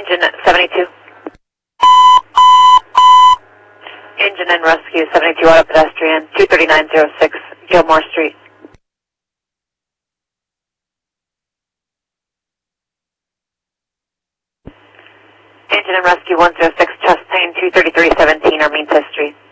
Engine 72. Engine and rescue 72 auto pedestrian 23906 Gilmore Street. Engine and rescue 106 Chastain 23317 Arminta Street.